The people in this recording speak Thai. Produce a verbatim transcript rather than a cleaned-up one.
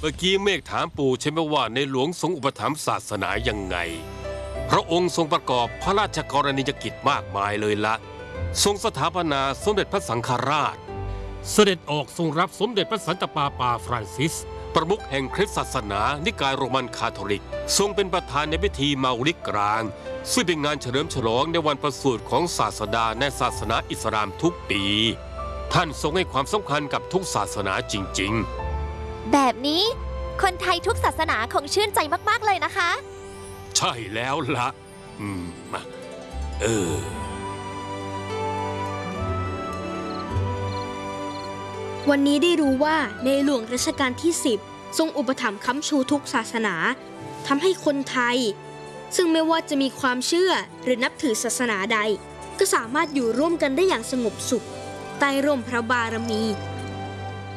มื่อกี้เมฆถามปู่ใช่ไหมว่าในหลวงทรงอุปถัมภ์ศาสนายังไงพระองค์ทรงประกอบพระราชกรณียกิจมากมายเลยละทรงสถาปนาสมเด็จพระสังฆราชเสด็จออกทรงรับสมเด็จพระสันตะปาปาฟรานซิสประมุขแห่งคริสตศาสนานิกายโรมันคาทอลิกทรงเป็นประธานในพิธีเมาลิกกลางซึ่งเป็นงานเฉลิมฉลองในวันประสูติของศาสดาในศาสนาอิสลามทุกปีท่านทรงให้ความสำคัญกับทุกศาสนาจริงๆแบบนี้คนไทยทุกศาสนาคงชื่นใจมากๆเลยนะคะใช่แล้วละอืมเออวันนี้ได้รู้ว่าในหลวงรัชกาลที่สิบทรงอุปถัมภ์ค้ำชูทุกศาสนาทำให้คนไทยซึ่งไม่ว่าจะมีความเชื่อหรือนับถือศาสนาใดก็สามารถอยู่ร่วมกันได้อย่างสงบสุขใต้ร่มพระบารมี